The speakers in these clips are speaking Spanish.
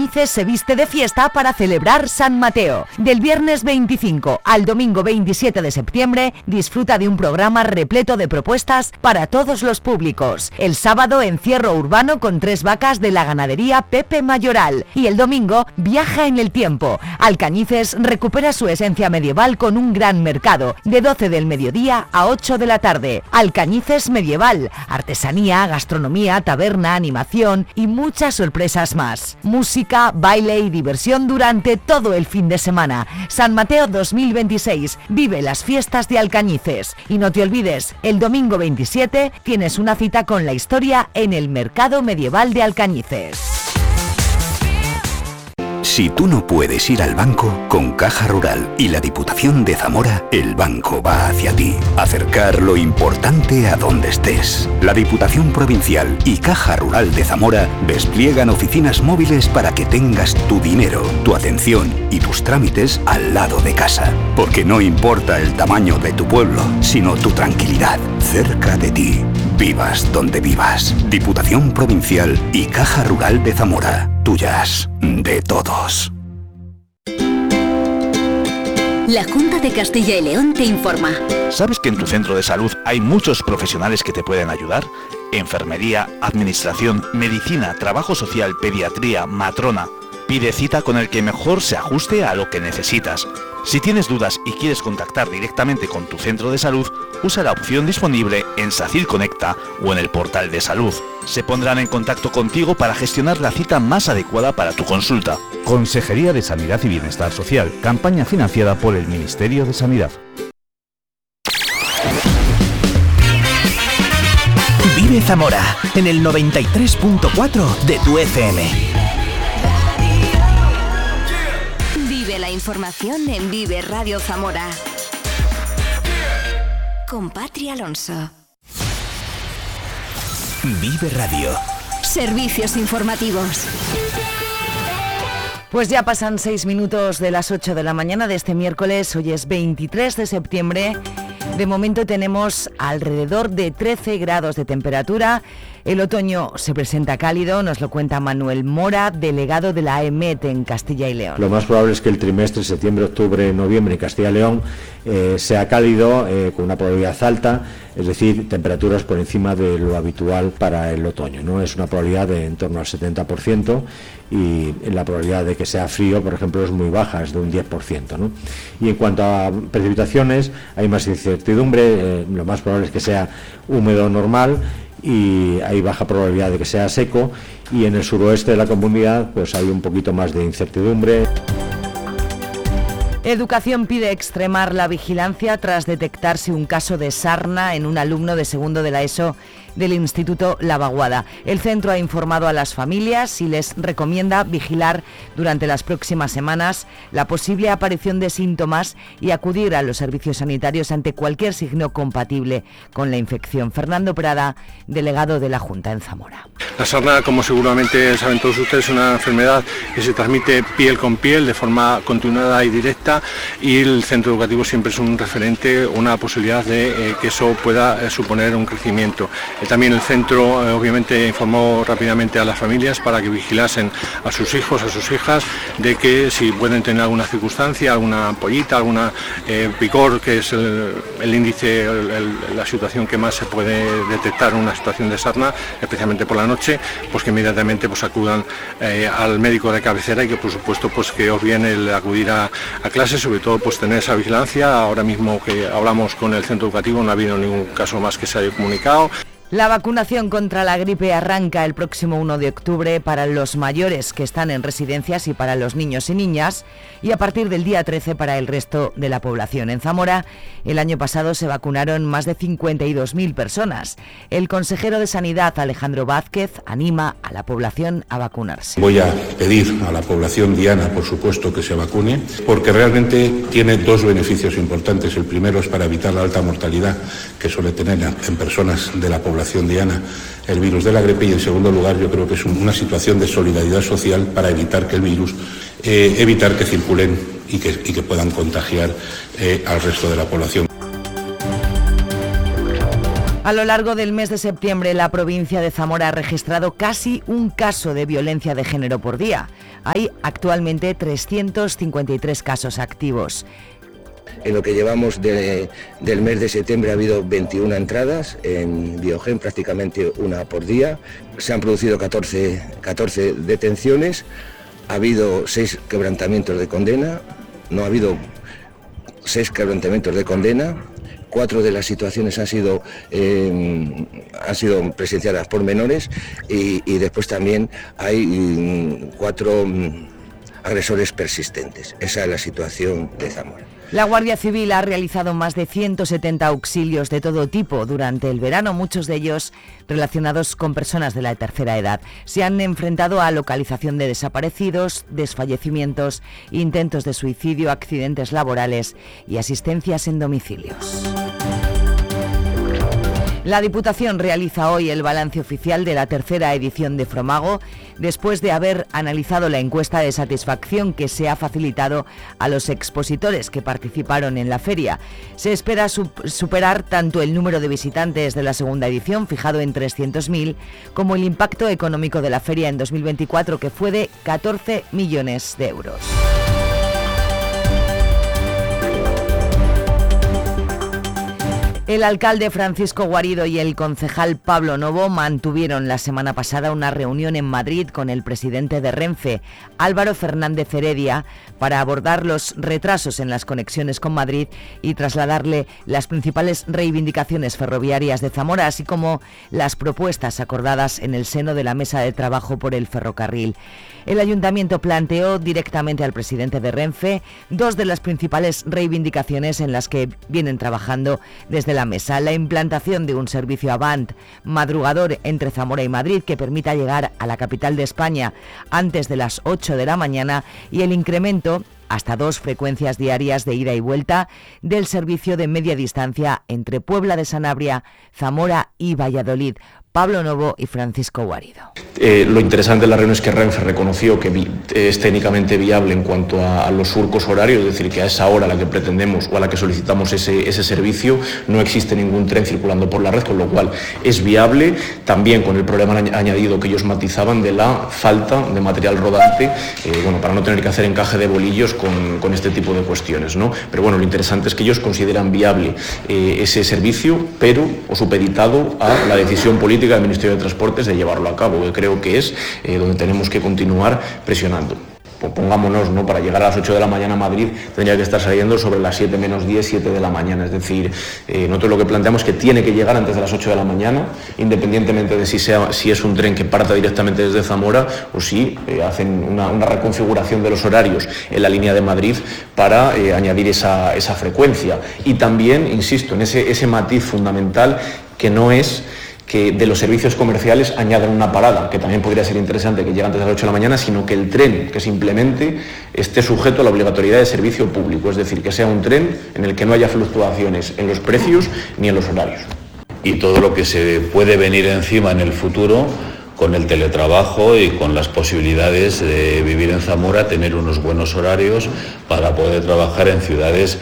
Alcañices se viste de fiesta para celebrar San Mateo. Del viernes 25 al domingo 27 de septiembre, disfruta de un programa repleto de propuestas para todos los públicos. El sábado, encierro urbano con 3 vacas de la ganadería Pepe Mayoral. Y el domingo, viaja en el tiempo. Alcañices recupera su esencia medieval con un gran mercado, de 12 del mediodía a 8 de la tarde. Alcañices medieval, artesanía, gastronomía, taberna, animación y muchas sorpresas más. Música, baile y diversión durante todo el fin de semana. San Mateo 2026, vive las fiestas de Alcañices. Y no te olvides, el domingo 27 tienes una cita con la historia en el Mercado Medieval de Alcañices. Si tú no puedes ir al banco, con Caja Rural y la Diputación de Zamora, el banco va hacia ti. Acercar lo importante a donde estés. La Diputación Provincial y Caja Rural de Zamora despliegan oficinas móviles para que tengas tu dinero, tu atención y tus trámites al lado de casa. Porque no importa el tamaño de tu pueblo, sino tu tranquilidad, cerca de ti. Vivas donde vivas. Diputación Provincial y Caja Rural de Zamora. Tuyas de todos. La Junta de Castilla y León te informa. ¿Sabes que en tu centro de salud hay muchos profesionales que te pueden ayudar? Enfermería, administración, medicina, trabajo social, pediatría, matrona. Pide cita con el que mejor se ajuste a lo que necesitas. Si tienes dudas y quieres contactar directamente con tu centro de salud, usa la opción disponible en SACIR Conecta o en el portal de salud. Se pondrán en contacto contigo para gestionar la cita más adecuada para tu consulta. Consejería de Sanidad y Bienestar Social, campaña financiada por el Ministerio de Sanidad. Vive Zamora en el 93.4 de tu FM. La información en Vive Radio Zamora con Patri Alonso. Vive Radio. Servicios informativos. Pues ya pasan 6 minutos de las 8 de la mañana de este miércoles. Hoy es 23 de septiembre. De momento tenemos alrededor de 13 grados de temperatura. El otoño se presenta cálido, nos lo cuenta Manuel Mora, delegado de la AEMET en Castilla y León. Lo más probable es que el trimestre septiembre, octubre, noviembre en Castilla y León sea cálido, con una probabilidad alta, es decir, temperaturas por encima de lo habitual para el otoño, ¿no? Es una probabilidad de en torno al 70% y la probabilidad de que sea frío, por ejemplo, es muy baja, es de un 10%, ¿no? Y en cuanto a precipitaciones, hay más incertidumbre, lo más probable es que sea húmedo normal, y hay baja probabilidad de que sea seco, y en el suroeste de la comunidad pues hay un poquito más de incertidumbre. Educación pide extremar la vigilancia tras detectarse un caso de sarna en un alumno de segundo de la ESO del Instituto La Vaguada. El centro ha informado a las familias y les recomienda vigilar durante las próximas semanas la posible aparición de síntomas y acudir a los servicios sanitarios ante cualquier signo compatible con la infección. Fernando Prada, delegado de la Junta en Zamora. La sarna, como seguramente saben todos ustedes, es una enfermedad que se transmite piel con piel de forma continuada y directa, y el centro educativo siempre es un referente, una posibilidad de que eso pueda suponer un crecimiento. También el centro obviamente informó rápidamente a las familias para que vigilasen a sus hijos, a sus hijas, de que si pueden tener alguna circunstancia, alguna ampollita, alguna picor, que es el índice, la situación que más se puede detectar en una situación de sarna, especialmente por la noche, pues que inmediatamente pues acudan al médico de cabecera, y que por supuesto pues que os viene el acudir a clases, sobre todo pues tener esa vigilancia. Ahora mismo que hablamos con el centro educativo no ha habido ningún caso más que se haya comunicado. La vacunación contra la gripe arranca el próximo 1 de octubre para los mayores que están en residencias y para los niños y niñas, y a partir del día 13 para el resto de la población. En Zamora, el año pasado se vacunaron más de 52.000 personas. El consejero de Sanidad, Alejandro Vázquez, anima a la población a vacunarse. Voy a pedir a la población diana, por supuesto, que se vacune, porque realmente tiene dos beneficios importantes. El primero es para evitar la alta mortalidad que suele tener en personas de la población diana el virus de la gripe, y en segundo lugar yo creo que es una situación de solidaridad social para evitar que el virus, evitar que circulen y que puedan contagiar al resto de la población. A lo largo del mes de septiembre, la provincia de Zamora ha registrado casi un caso de violencia de género por día. Hay actualmente 353 casos activos. En lo que llevamos del mes de septiembre ha habido 21 entradas en Biogen, prácticamente una por día. Se han producido 14 detenciones, ha habido 6 quebrantamientos de condena, no ha habido 6 quebrantamientos de condena. 4 de las situaciones han sido presenciadas por menores y después también hay 4 agresores persistentes. Esa es la situación de Zamora. La Guardia Civil ha realizado más de 170 auxilios de todo tipo durante el verano, muchos de ellos relacionados con personas de la tercera edad. Se han enfrentado a localización de desaparecidos, desfallecimientos, intentos de suicidio, accidentes laborales y asistencias en domicilios. La Diputación realiza hoy el balance oficial de la tercera edición de Fromago, después de haber analizado la encuesta de satisfacción que se ha facilitado a los expositores que participaron en la feria. Se espera superar tanto el número de visitantes de la segunda edición, fijado en 300.000, como el impacto económico de la feria en 2024, que fue de 14 millones de euros. El alcalde Francisco Guarido y el concejal Pablo Novo mantuvieron la semana pasada una reunión en Madrid con el presidente de Renfe, Álvaro Fernández Heredia, para abordar los retrasos en las conexiones con Madrid y trasladarle las principales reivindicaciones ferroviarias de Zamora, así como las propuestas acordadas en el seno de la mesa de trabajo por el ferrocarril. El ayuntamiento planteó directamente al presidente de Renfe 2 de las principales reivindicaciones en las que vienen trabajando desde la mesa: la implantación de un servicio Avant madrugador entre Zamora y Madrid que permita llegar a la capital de España antes de las 8 de la mañana y el incremento hasta 2 frecuencias diarias de ida y vuelta del servicio de media distancia entre Puebla de Sanabria, Zamora y Valladolid. Pablo Novo y Francisco Guarido. Lo interesante de la reunión es que Renfe reconoció que es técnicamente viable en cuanto a los surcos horarios, es decir, que a esa hora a la que pretendemos o a la que solicitamos ese servicio no existe ningún tren circulando por la red, con lo cual es viable, también con el problema añadido que ellos matizaban de la falta de material rodante, para no tener que hacer encaje de bolillos con este tipo de cuestiones, ¿no? Pero bueno, lo interesante es que ellos consideran viable ese servicio, pero supeditado a la decisión política del Ministerio de Transportes de llevarlo a cabo, que creo que es donde tenemos que continuar presionando. Pongámonos, ¿no? Para llegar a las 8 de la mañana a Madrid tendría que estar saliendo sobre las 7 menos 10, 7 de la mañana. Es decir, nosotros lo que planteamos es que tiene que llegar antes de las 8 de la mañana, independientemente de si es un tren que parta directamente desde Zamora o si hacen una reconfiguración de los horarios en la línea de Madrid para añadir esa frecuencia. Y también, insisto, en ese matiz fundamental que no es que de los servicios comerciales añadan una parada, que también podría ser interesante que llegue antes de las 8 de la mañana, sino que el tren que se implemente esté sujeto a la obligatoriedad de servicio público, es decir, que sea un tren en el que no haya fluctuaciones en los precios ni en los horarios. Y todo lo que se puede venir encima en el futuro con el teletrabajo y con las posibilidades de vivir en Zamora, tener unos buenos horarios para poder trabajar en ciudades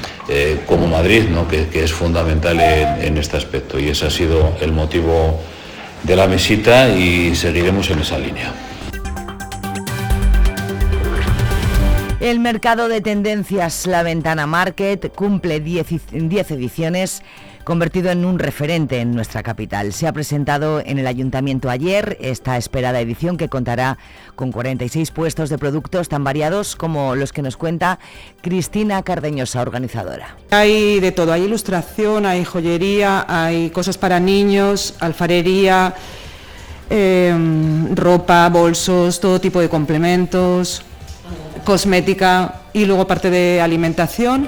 como Madrid, ¿no? que es fundamental en este aspecto, y ese ha sido el motivo de la visita y seguiremos en esa línea. El mercado de tendencias La Ventana Market cumple 10 ediciones, convertido en un referente en nuestra capital. Se ha presentado en el Ayuntamiento ayer esta esperada edición, que contará con 46 puestos de productos tan variados como los que nos cuenta Cristina Cardeñosa, organizadora. Hay de todo, hay ilustración, hay joyería, hay cosas para niños, alfarería, ropa, bolsos, todo tipo de complementos, cosmética y luego parte de alimentación.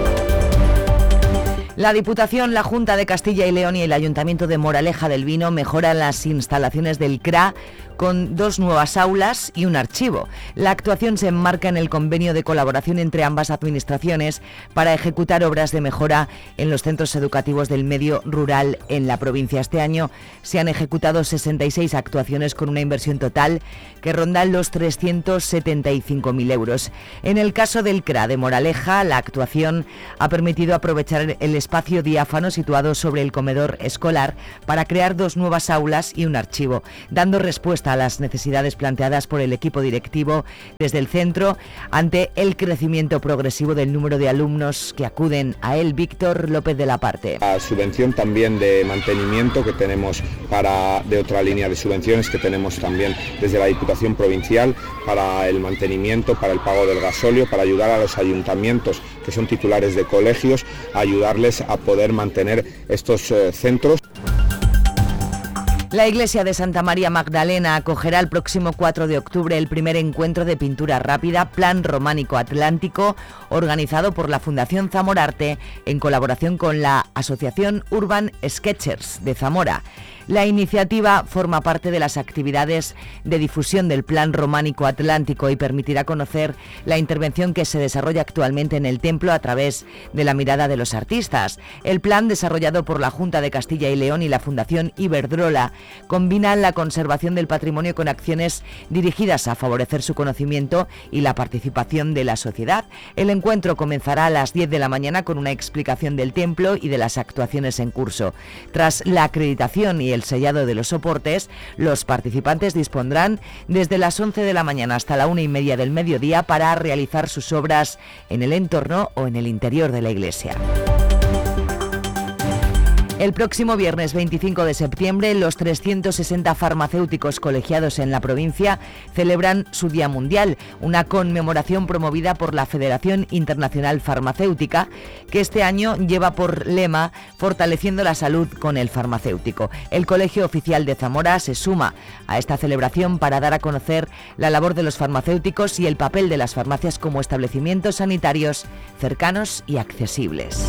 La Diputación, la Junta de Castilla y León y el Ayuntamiento de Moraleja del Vino mejoran las instalaciones del CRA con 2 nuevas aulas y un archivo. La actuación se enmarca en el convenio de colaboración entre ambas administraciones para ejecutar obras de mejora en los centros educativos del medio rural en la provincia. Este año se han ejecutado 66 actuaciones con una inversión total que ronda los 375.000 euros. En el caso del CRA de Moraleja, la actuación ha permitido aprovechar el espacio diáfano situado sobre el comedor escolar para crear 2 nuevas aulas y un archivo, dando respuesta a las necesidades planteadas por el equipo directivo desde el centro ante el crecimiento progresivo del número de alumnos que acuden a él. Víctor López de la Parte. La subvención también de mantenimiento que tenemos de otra línea de subvenciones que tenemos también desde la Diputación Provincial para el mantenimiento, para el pago del gasóleo, para ayudar a los ayuntamientos que son titulares de colegios, a ayudarles a poder mantener estos centros. La iglesia de Santa María Magdalena acogerá el próximo 4 de octubre el primer encuentro de pintura rápida Plan Románico Atlántico, organizado por la Fundación Zamorarte en colaboración con la Asociación Urban Sketchers de Zamora. La iniciativa forma parte de las actividades de difusión del Plan Románico Atlántico y permitirá conocer la intervención que se desarrolla actualmente en el templo a través de la mirada de los artistas. El plan, desarrollado por la Junta de Castilla y León y la Fundación Iberdrola, combina la conservación del patrimonio con acciones dirigidas a favorecer su conocimiento y la participación de la sociedad. El encuentro comenzará a las 10 de la mañana con una explicación del templo y de las actuaciones en curso. Tras la acreditación y el sellado de los soportes, los participantes dispondrán desde las 11 de la mañana hasta la 1:30 del mediodía para realizar sus obras en el entorno o en el interior de la iglesia. El próximo viernes 25 de septiembre, los 360 farmacéuticos colegiados en la provincia celebran su Día Mundial, una conmemoración promovida por la Federación Internacional Farmacéutica, que este año lleva por lema Fortaleciendo la salud con el farmacéutico. El Colegio Oficial de Zamora se suma a esta celebración para dar a conocer la labor de los farmacéuticos y el papel de las farmacias como establecimientos sanitarios cercanos y accesibles.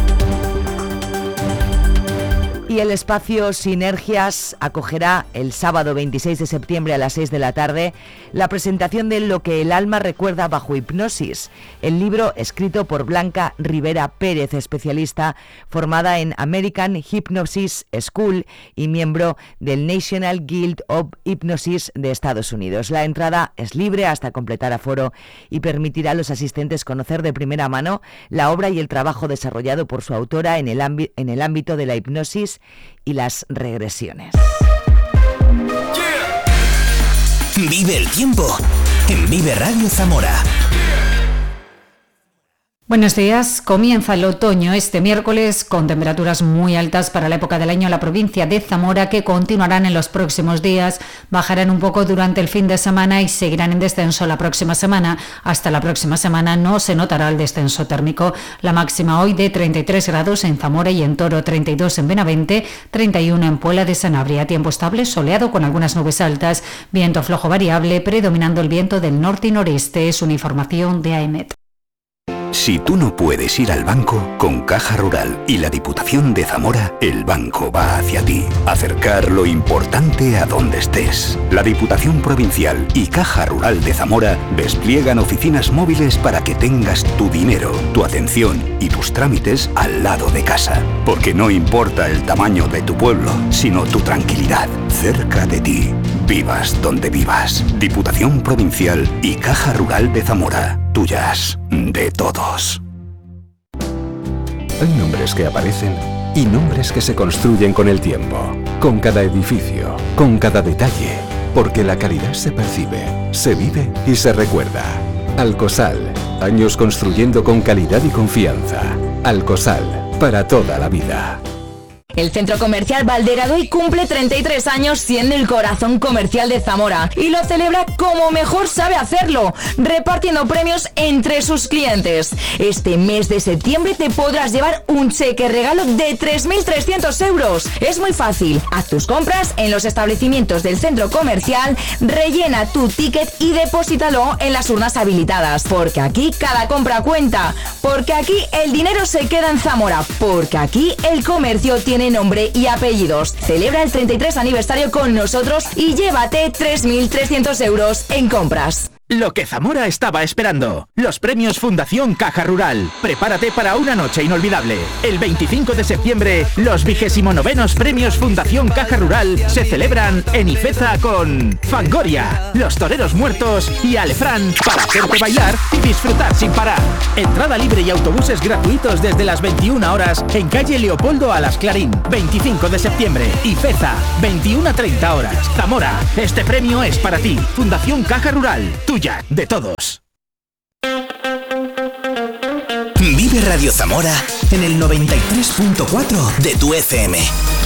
Y el espacio Sinergias acogerá el sábado 26 de septiembre a las 6 de la tarde la presentación de Lo que el alma recuerda bajo hipnosis, el libro escrito por Blanca Rivera Pérez, especialista formada en American Hypnosis School y miembro del National Guild of Hypnosis de Estados Unidos. La entrada es libre hasta completar aforo y permitirá a los asistentes conocer de primera mano la obra y el trabajo desarrollado por su autora en el ámbito de la hipnosis y las regresiones. Vive el tiempo en Vive Radio Zamora. Buenos días. Comienza el otoño este miércoles con temperaturas muy altas para la época del año en la provincia de Zamora, que continuarán en los próximos días, bajarán un poco durante el fin de semana y seguirán en descenso la próxima semana. Hasta la próxima semana no se notará el descenso térmico. La máxima hoy de 33 grados en Zamora y en Toro, 32 en Benavente, 31 en Puebla de Sanabria. Tiempo estable, soleado con algunas nubes altas, viento flojo variable, predominando el viento del norte y noreste. Es una información de AEMET. Si tú no puedes ir al banco, con Caja Rural y la Diputación de Zamora, el banco va hacia ti. Acercar lo importante a donde estés. La Diputación Provincial y Caja Rural de Zamora despliegan oficinas móviles para que tengas tu dinero, tu atención y tus trámites al lado de casa. Porque no importa el tamaño de tu pueblo, sino tu tranquilidad, cerca de ti. Vivas donde vivas. Diputación Provincial y Caja Rural de Zamora. Tuyas, de todos. Hay nombres que aparecen y nombres que se construyen con el tiempo, con cada edificio, con cada detalle, porque la calidad se percibe, se vive y se recuerda. Alcosal, años construyendo con calidad y confianza. Alcosal, para toda la vida. El Centro Comercial Valderaduey cumple 33 años siendo el corazón comercial de Zamora y lo celebra como mejor sabe hacerlo, repartiendo premios entre sus clientes. Este mes de septiembre te podrás llevar un cheque regalo de 3.300 euros. Es muy fácil, haz tus compras en los establecimientos del centro comercial, rellena tu ticket y depósitalo en las urnas habilitadas. Porque aquí cada compra cuenta, porque aquí el dinero se queda en Zamora, porque aquí el comercio tiene Pone nombre y apellidos. Celebra el 33 aniversario con nosotros y llévate 3.300 euros en compras. Lo que Zamora estaba esperando. Los premios Fundación Caja Rural. Prepárate para una noche inolvidable. El 25 de septiembre, los 29º premios Fundación Caja Rural se celebran en Ifeza con Fangoria, Los Toreros Muertos y Alefrán para hacerte bailar y disfrutar sin parar. Entrada libre y autobuses gratuitos desde las 21 horas en calle Leopoldo Alas Clarín. 25 de septiembre, Ifeza, 21:30 horas. Zamora, este premio es para ti. Fundación Caja Rural. Tuya, de todos. Vive Radio Zamora en el 93.4 de tu FM.